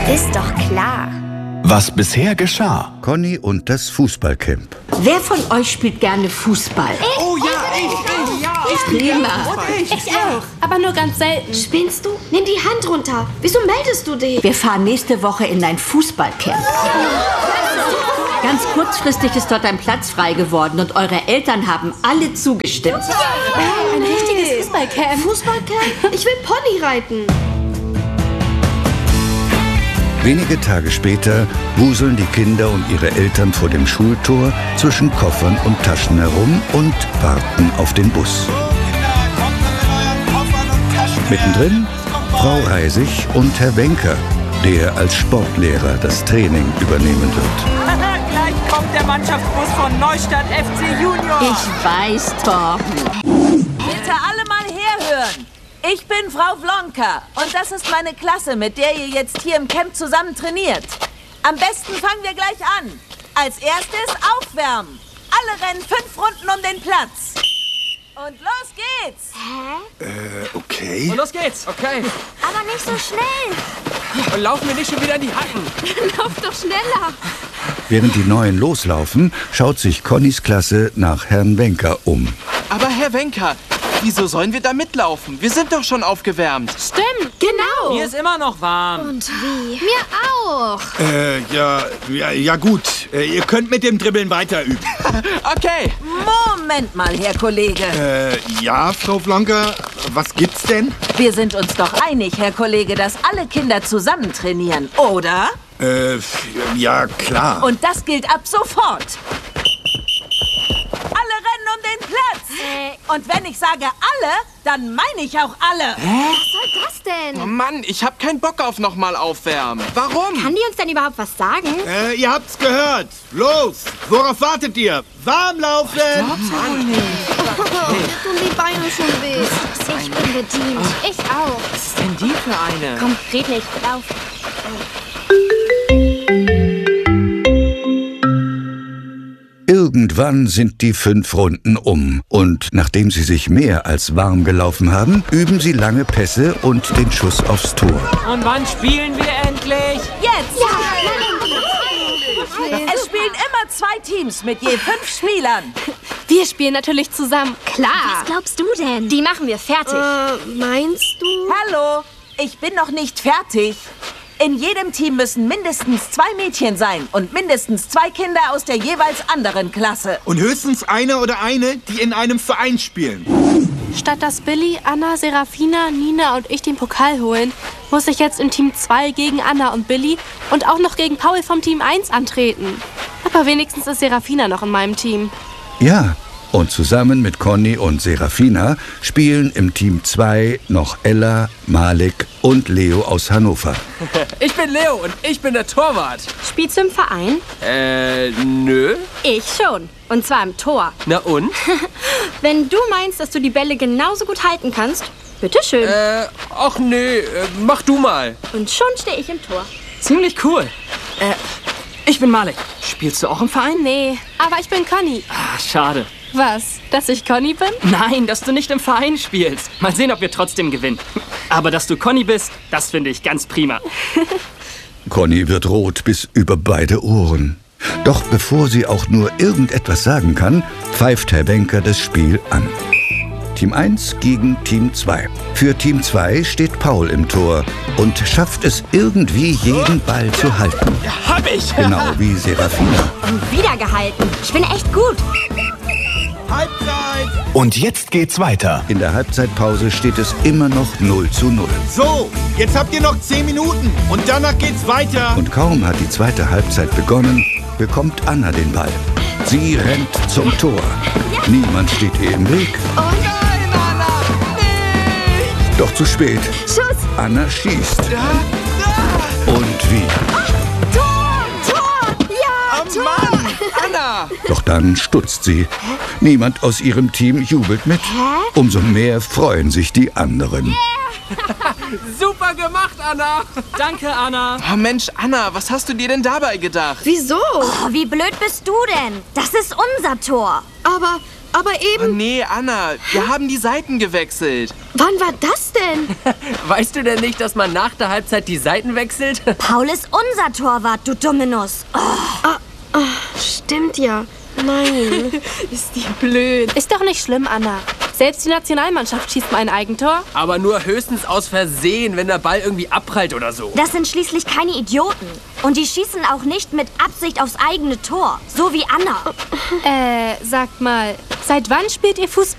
Ist doch klar. Was bisher geschah. Conny und das Fußballcamp. Wer von euch spielt gerne Fußball? Oh ja, ich. Prima. Ich auch. Aber nur ganz selten. Spinnst du? Nimm die Hand runter. Wieso meldest du dich? Wir fahren nächste Woche in ein Fußballcamp. Ganz kurzfristig ist dort ein Platz frei geworden und eure Eltern haben alle zugestimmt. Ein richtiges Fußballcamp. Fußballcamp? Ich will Pony reiten. Wenige Tage später wuseln die Kinder und ihre Eltern vor dem Schultor zwischen Koffern und Taschen herum und warten auf den Bus. Mittendrin Frau Reisig und Herr Wenker, der als Sportlehrer das Training übernehmen wird. Gleich kommt der Mannschaftsbus von Neustadt FC Junior. Ich weiß, Torben. Bitte alle mal herhören. Ich bin Frau Vlonka und das ist meine Klasse, mit der ihr jetzt hier im Camp zusammen trainiert. Am besten fangen wir gleich an. Als erstes aufwärmen. Alle rennen 5 Runden um den Platz. Und los geht's. Okay. Und los geht's. Okay. Aber nicht so schnell. Und laufen wir nicht schon wieder in die Hacken. Lauf doch schneller. Während die Neuen loslaufen, schaut sich Connys Klasse nach Herrn Wenker um. Aber Herr Wenker, wieso sollen wir da mitlaufen? Wir sind doch schon aufgewärmt. Stimmt, genau. Hier ist immer noch warm. Und wie? Mir auch. Ja gut. Ihr könnt mit dem Dribbeln weiter üben. Okay. Moment mal, Herr Kollege. Ja, Frau Vlonka, was gibt's denn? Wir sind uns doch einig, Herr Kollege, dass alle Kinder zusammen trainieren, oder? Ja, klar. Und das gilt ab sofort. Alle rennen um den Platz. Und wenn ich sage alle, dann meine ich auch alle. Was soll das denn? Oh Mann, ich hab keinen Bock auf nochmal aufwärmen. Warum? Kann die uns denn überhaupt was sagen? Ihr habt's gehört. Los, worauf wartet ihr? Warm laufen! Mir tun die Beine schon weh. Ich bin bedient. Ich auch. Was ist denn die für eine? Komm, red nicht. Lauf. Irgendwann sind die 5 Runden um und nachdem sie sich mehr als warm gelaufen haben, üben sie lange Pässe und den Schuss aufs Tor. Und wann spielen wir endlich? Jetzt! Ja, Es spielen immer 2 Teams mit je 5 Spielern. wir spielen natürlich zusammen. Klar. Was glaubst du denn? Die machen wir fertig. Meinst du? Hallo, ich bin noch nicht fertig. In jedem Team müssen mindestens 2 Mädchen sein und mindestens 2 Kinder aus der jeweils anderen Klasse. Und höchstens einer oder eine, die in einem Verein spielen. Statt dass Billy, Anna, Serafina, Nina und ich den Pokal holen, muss ich jetzt in Team 2 gegen Anna und Billy und auch noch gegen Paul vom Team 1 antreten. Aber wenigstens ist Serafina noch in meinem Team. Ja, und zusammen mit Conny und Serafina spielen im Team 2 noch Ella, Malik und Leo aus Hannover. Ich bin Leo und ich bin der Torwart. Spielst du im Verein? Nö. Ich schon. Und zwar im Tor. Na und? Wenn du meinst, dass du die Bälle genauso gut halten kannst, bitteschön. Ach nee, mach du mal. Und schon stehe ich im Tor. Ziemlich cool. Ich bin Malik. Spielst du auch im Verein? Nee, aber ich bin Conny. Ach, schade. Was? Dass ich Conny bin? Nein, dass du nicht im Verein spielst. Mal sehen, ob wir trotzdem gewinnen. Aber dass du Conny bist, das finde ich ganz prima. Conny wird rot bis über beide Ohren. Doch bevor sie auch nur irgendetwas sagen kann, pfeift Herr Wenker das Spiel an. Team 1 gegen Team 2. Für Team 2 steht Paul im Tor und schafft es irgendwie, jeden Ball zu halten. Hab ich! Genau wie Serafina. Und wieder gehalten. Ich bin echt gut. Halbzeit! Und jetzt geht's weiter. In der Halbzeitpause steht es immer noch 0:0. So, jetzt habt ihr noch 10 Minuten und danach geht's weiter. Und kaum hat die zweite Halbzeit begonnen, bekommt Anna den Ball. Sie rennt zum Tor. Niemand steht ihr im Weg. Oh nein, Anna! Nicht! Doch zu spät. Schuss! Anna schießt. Und wie? Tor! Ja, Oh Mann! Anna! Doch dann stutzt sie. Niemand aus ihrem Team jubelt mit. Umso mehr freuen sich die anderen. Super gemacht, Anna. Danke, Anna. Oh Mensch, Anna, was hast du dir denn dabei gedacht? Wieso? Oh, wie blöd bist du denn? Das ist unser Tor. Aber Oh eben... nee, Anna, wir haben die Seiten gewechselt. Wann war das denn? Weißt du denn nicht, dass man nach der Halbzeit die Seiten wechselt? Paul ist unser Torwart, du Dominus. Oh. Stimmt ja. Nein. Ist die blöd. Ist doch nicht schlimm, Anna. Selbst die Nationalmannschaft schießt mal ein Eigentor. Aber nur höchstens aus Versehen, wenn der Ball irgendwie abprallt oder so. Das sind schließlich keine Idioten. Und die schießen auch nicht mit Absicht aufs eigene Tor. So wie Anna. Sagt mal, seit wann spielt ihr Fußball?